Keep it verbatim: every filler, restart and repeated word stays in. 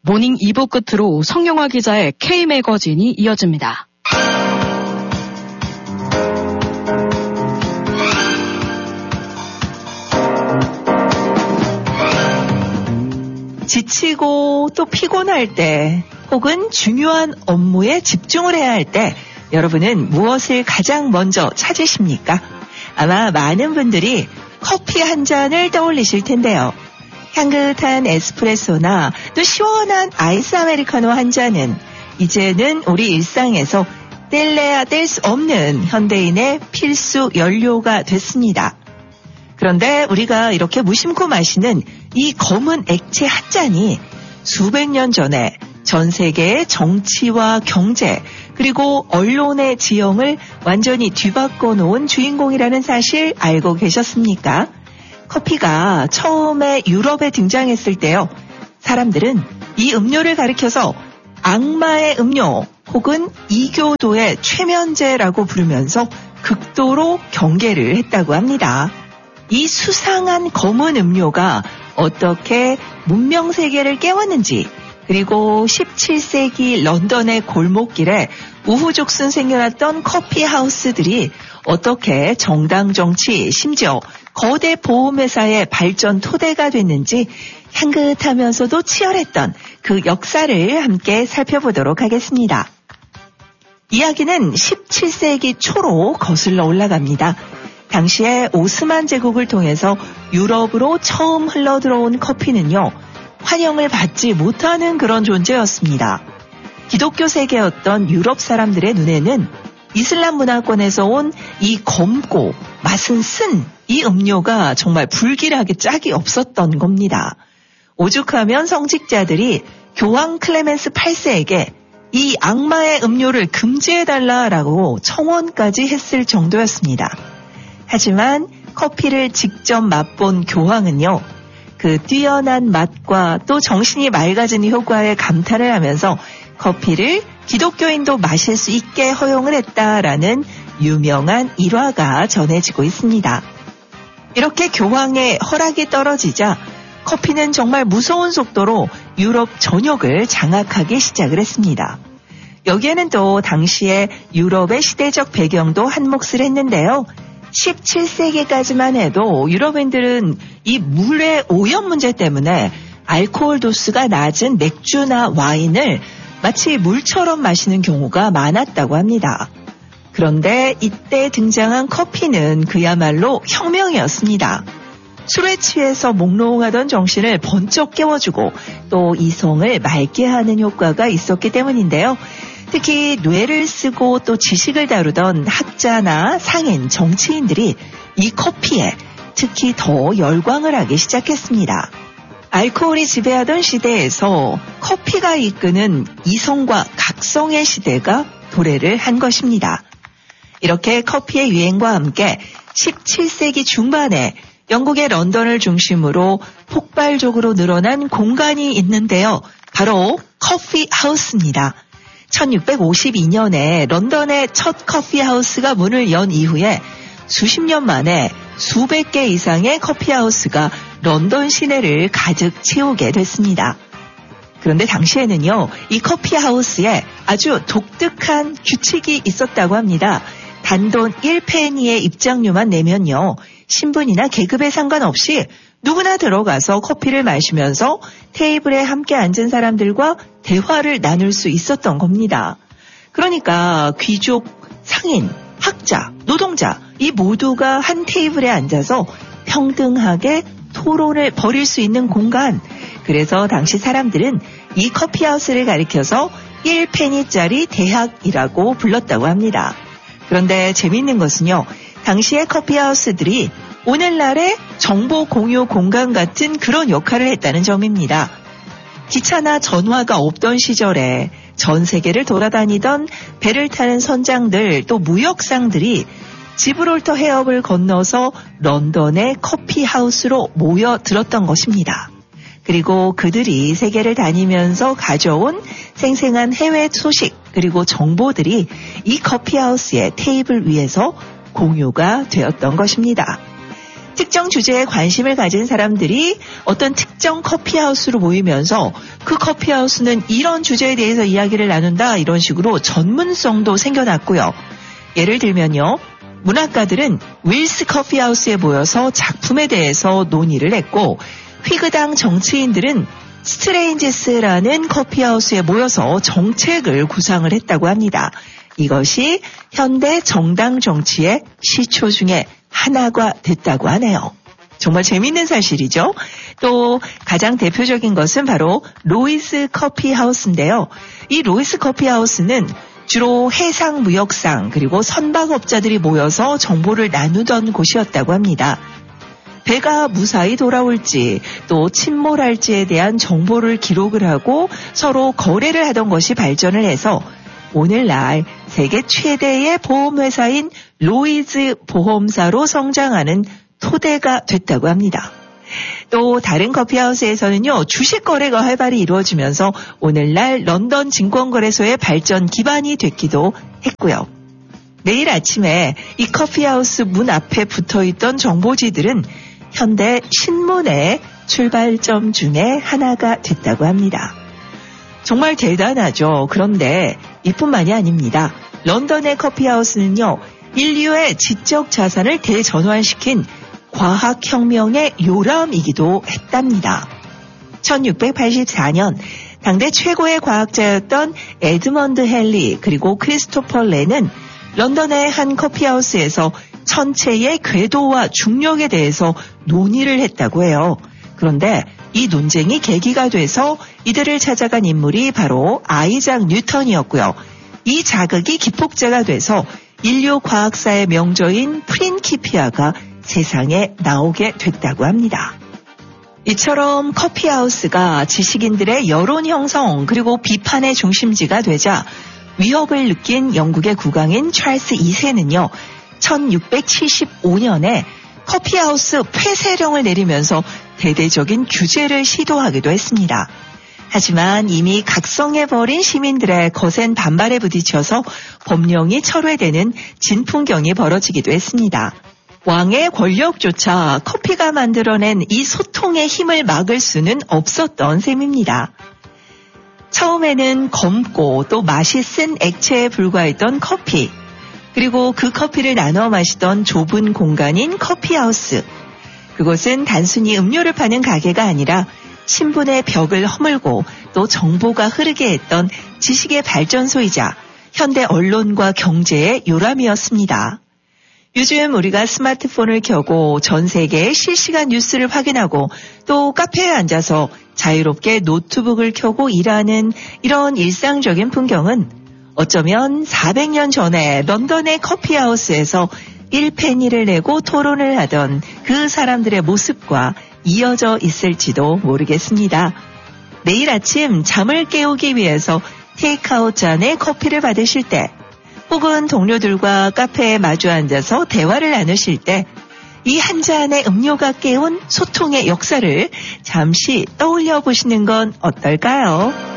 모닝 이 부 끝으로 성영화 기자의 K매거진이 이어집니다. 지치고 또 피곤할 때 혹은 중요한 업무에 집중을 해야 할 때 여러분은 무엇을 가장 먼저 찾으십니까? 아마 많은 분들이 커피 한 잔을 떠올리실 텐데요. 향긋한 에스프레소나 또 시원한 아이스 아메리카노 한 잔은 이제는 우리 일상에서 뗄래야 뗄 수 없는 현대인의 필수 연료가 됐습니다. 그런데 우리가 이렇게 무심코 마시는 이 검은 액체 한 잔이 수백 년 전에 전 세계의 정치와 경제 그리고 언론의 지형을 완전히 뒤바꿔 놓은 주인공이라는 사실 알고 계셨습니까? 커피가 처음에 유럽에 등장했을 때요. 사람들은 이 음료를 가리켜서 악마의 음료 혹은 이교도의 최면제라고 부르면서 극도로 경계를 했다고 합니다. 이 수상한 검은 음료가 어떻게 문명 세계를 깨웠는지 그리고 십칠 세기 런던의 골목길에 우후죽순 생겨났던 커피 하우스들이 어떻게 정당 정치 심지어 거대 보험회사의 발전 토대가 됐는지 향긋하면서도 치열했던 그 역사를 함께 살펴보도록 하겠습니다. 이야기는 십칠 세기 초로 거슬러 올라갑니다. 당시에 오스만 제국을 통해서 유럽으로 처음 흘러들어온 커피는요. 환영을 받지 못하는 그런 존재였습니다. 기독교 세계였던 유럽 사람들의 눈에는 이슬람 문화권에서 온 이 검고 맛은 쓴 이 음료가 정말 불길하게 짝이 없었던 겁니다. 오죽하면 성직자들이 교황 클레멘스 팔 세에게 이 악마의 음료를 금지해달라라고 청원까지 했을 정도였습니다. 하지만 커피를 직접 맛본 교황은요. 그 뛰어난 맛과 또 정신이 맑아지는 효과에 감탄을 하면서 커피를 기독교인도 마실 수 있게 허용을 했다라는 유명한 일화가 전해지고 있습니다. 이렇게 교황의 허락이 떨어지자 커피는 정말 무서운 속도로 유럽 전역을 장악하기 시작을 했습니다. 여기에는 또 당시의 유럽의 시대적 배경도 한몫을 했는데요. 십칠 세기까지만 해도 유럽인들은 이 물의 오염 문제 때문에 알코올 도수가 낮은 맥주나 와인을 마치 물처럼 마시는 경우가 많았다고 합니다. 그런데 이때 등장한 커피는 그야말로 혁명이었습니다. 술에 취해서 몽롱하던 정신을 번쩍 깨워주고 또 이성을 맑게 하는 효과가 있었기 때문인데요. 특히 뇌를 쓰고 또 지식을 다루던 학자나 상인, 정치인들이 이 커피에 특히 더 열광을 하기 시작했습니다. 알코올이 지배하던 시대에서 커피가 이끄는 이성과 각성의 시대가 도래를 한 것입니다. 이렇게 커피의 유행과 함께 십칠 세기 중반에 영국의 런던을 중심으로 폭발적으로 늘어난 공간이 있는데요. 바로 커피 하우스입니다. 천육백오십이 년에 런던의 첫 커피 하우스가 문을 연 이후에 수십 년 만에 수백 개 이상의 커피 하우스가 런던 시내를 가득 채우게 됐습니다. 그런데 당시에는요, 이 커피 하우스에 아주 독특한 규칙이 있었다고 합니다. 단돈 일 페니의 입장료만 내면요, 신분이나 계급에 상관없이 누구나 들어가서 커피를 마시면서 테이블에 함께 앉은 사람들과 대화를 나눌 수 있었던 겁니다. 그러니까 귀족, 상인, 학자, 노동자 이 모두가 한 테이블에 앉아서 평등하게 토론을 벌일 수 있는 공간. 그래서 당시 사람들은 이 커피하우스를 가리켜서 일 페니짜리 대학이라고 불렀다고 합니다. 그런데 재미있는 것은요. 당시의 커피하우스들이 오늘날의 정보 공유 공간 같은 그런 역할을 했다는 점입니다. 기차나 전화가 없던 시절에 전 세계를 돌아다니던 배를 타는 선장들 또 무역상들이 지브롤터 해협을 건너서 런던의 커피하우스로 모여들었던 것입니다. 그리고 그들이 세계를 다니면서 가져온 생생한 해외 소식 그리고 정보들이 이 커피하우스의 테이블 위에서 공유가 되었던 것입니다. 특정 주제에 관심을 가진 사람들이 어떤 특정 커피하우스로 모이면서 그 커피하우스는 이런 주제에 대해서 이야기를 나눈다, 이런 식으로 전문성도 생겨났고요. 예를 들면요, 문학가들은 윌스 커피하우스에 모여서 작품에 대해서 논의를 했고, 휘그당 정치인들은 스트레인지스라는 커피하우스에 모여서 정책을 구상을 했다고 합니다. 이것이 현대 정당 정치의 시초 중에 하나가 됐다고 하네요. 정말 재밌는 사실이죠. 또 가장 대표적인 것은 바로 로이스 커피하우스인데요. 이 로이스 커피하우스는 주로 해상무역상 그리고 선박업자들이 모여서 정보를 나누던 곳이었다고 합니다. 배가 무사히 돌아올지 또 침몰할지에 대한 정보를 기록을 하고 서로 거래를 하던 것이 발전을 해서 오늘날 세계 최대의 보험회사인 로이즈 보험사로 성장하는 토대가 됐다고 합니다. 또 다른 커피하우스에서는요, 주식 거래가 활발히 이루어지면서 오늘날 런던 증권거래소의 발전 기반이 됐기도 했고요. 내일 아침에 이 커피하우스 문 앞에 붙어있던 정보지들은 현대 신문의 출발점 중에 하나가 됐다고 합니다. 정말 대단하죠. 그런데 이뿐만이 아닙니다. 런던의 커피하우스는요, 인류의 지적 자산을 대전환시킨 과학혁명의 요람이기도 했답니다. 천육백팔십사 년 당대 최고의 과학자였던 에드먼드 헨리 그리고 크리스토퍼 레는 런던의 한 커피하우스에서 천체의 궤도와 중력에 대해서 논의를 했다고 해요. 그런데 이 논쟁이 계기가 돼서 이들을 찾아간 인물이 바로 아이작 뉴턴이었고요. 이 자극이 기폭제가 돼서 인류 과학사의 명저인 프린키피아가 세상에 나오게 됐다고 합니다. 이처럼 커피하우스가 지식인들의 여론 형성 그리고 비판의 중심지가 되자 위협을 느낀 영국의 국왕인 찰스 이 세는요. 천육백칠십오 년에 커피하우스 폐쇄령을 내리면서 대대적인 규제를 시도하기도 했습니다. 하지만 이미 각성해버린 시민들의 거센 반발에 부딪혀서 법령이 철회되는 진풍경이 벌어지기도 했습니다. 왕의 권력조차 커피가 만들어낸 이 소통의 힘을 막을 수는 없었던 셈입니다. 처음에는 검고 또 맛이 쓴 액체에 불과했던 커피, 그리고 그 커피를 나눠 마시던 좁은 공간인 커피하우스. 그곳은 단순히 음료를 파는 가게가 아니라 신분의 벽을 허물고 또 정보가 흐르게 했던 지식의 발전소이자 현대 언론과 경제의 요람이었습니다. 요즘 우리가 스마트폰을 켜고 전 세계의 실시간 뉴스를 확인하고 또 카페에 앉아서 자유롭게 노트북을 켜고 일하는 이런 일상적인 풍경은 어쩌면 사백 년 전에 런던의 커피하우스에서 일 페니를 내고 토론을 하던 그 사람들의 모습과 이어져 있을지도 모르겠습니다. 내일 아침 잠을 깨우기 위해서 테이크아웃 잔에 커피를 받으실 때 혹은 동료들과 카페에 마주 앉아서 대화를 나누실 때 이 한 잔의 음료가 깨운 소통의 역사를 잠시 떠올려 보시는 건 어떨까요?